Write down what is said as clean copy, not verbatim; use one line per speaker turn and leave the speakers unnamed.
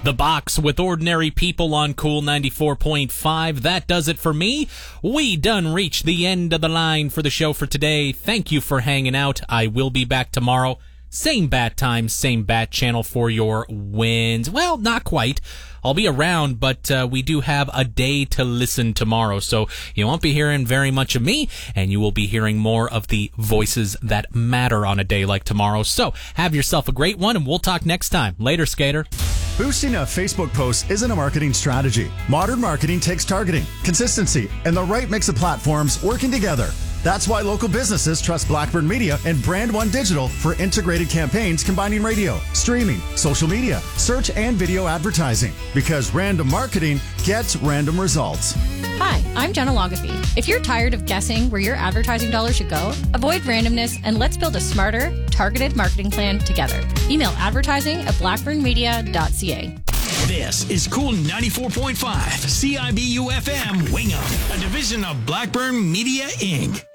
The Box with Ordinary People on Cool 94.5. That does it for me. We done reached the end of the line for the show for today. Thank you for hanging out. I will be back tomorrow. Same bat time, same bat channel for your wins. Well, not quite. I'll be around, but we do have a day to listen tomorrow, so you won't be hearing very much of me, and you will be hearing more of the voices that matter on a day like tomorrow. So have yourself a great one, and we'll talk next time. Later, Skater.
Boosting a Facebook post isn't a marketing strategy. Modern marketing takes targeting, consistency, and the right mix of platforms working together. That's why local businesses trust Blackburn Media and Brand One Digital for integrated campaigns combining radio, streaming, social media, search, and video advertising. Because random marketing gets random results.
Hi, I'm Jenna Logafee. If you're tired of guessing where your advertising dollars should go, avoid randomness and let's build a smarter, targeted marketing plan together. Email advertising@blackburnmedia.ca.
This is Cool 94.5 CIBU FM Wingham, a division of Blackburn Media Inc.